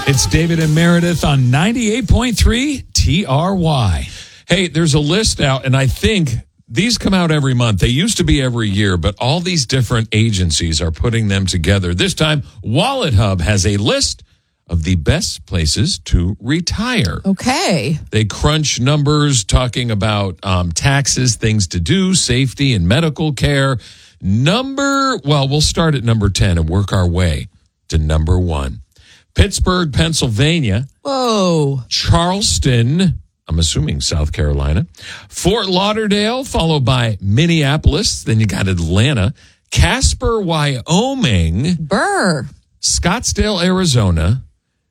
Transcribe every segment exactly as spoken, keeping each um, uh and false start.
It's David and Meredith on ninety-eight point three T R Y. Hey, there's a list out, and I think these come out every month. They used to be every year, but all these different agencies are putting them together. This time, Wallet Hub has a list of the best places to retire. Okay. They crunch numbers talking about um, taxes, things to do, safety, and medical care. Number, well, we'll start at number ten and work our way to number one. Pittsburgh, Pennsylvania. Whoa. Charleston, I'm assuming South Carolina. Fort Lauderdale, followed by Minneapolis. Then you got Atlanta. Casper, Wyoming. Burr. Scottsdale, Arizona.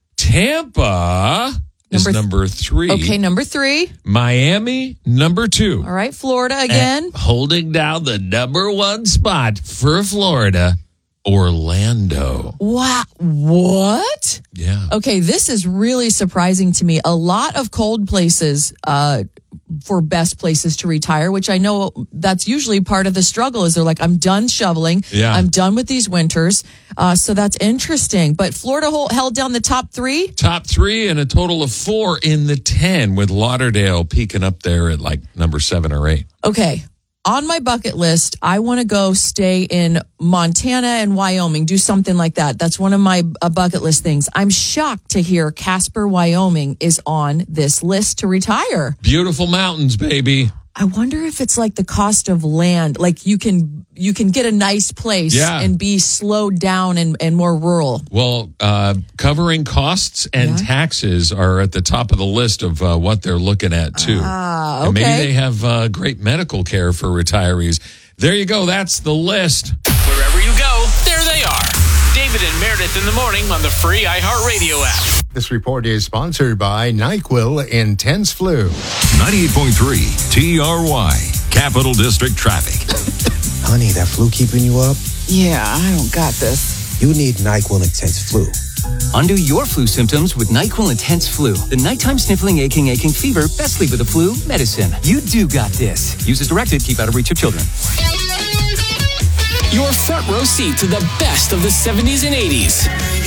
Tampa is Number th- number three. Okay, number three. Miami, number two. All right, Florida again. And holding down the number one spot for Florida, Orlando. Wow. What? Yeah. Okay, this is really surprising to me. A lot of cold places uh, for best places to retire, which I know that's usually part of the struggle is they're like, I'm done shoveling. Yeah. I'm done with these winters. Uh, so that's interesting. But Florida hold, held down the top three? Top three and a total of four in the ten, with Lauderdale peaking up there at like number seven or eight. Okay. On my bucket list, I want to go stay in Montana and Wyoming, do something like that. That's one of my uh, bucket list things. I'm shocked to hear Casper, Wyoming is on this list to retire. Beautiful mountains, baby. I wonder if it's like the cost of land. Like you can you can get a nice place Yeah. and be slowed down and, and more rural. Well, uh, covering costs and Yeah. taxes are at the top of the list of uh, what they're looking at, too. Ah, okay. And maybe they have uh, great medical care for retirees. There you go. That's the list. Wherever you go, there they are. David and Meredith in the morning on the free iHeartRadio app. This report is sponsored by NyQuil Intense Flu. ninety-eight point three T R Y, Capital District Traffic. Honey, that flu keeping you up? Yeah, I don't got this. You need NyQuil Intense Flu. Undo your flu symptoms with NyQuil Intense Flu. The nighttime sniffling, aching, aching fever. Best sleep with the flu medicine. You do got this. Use as directed. Keep out of reach of children. Your front row seat to the best of the seventies and eighties.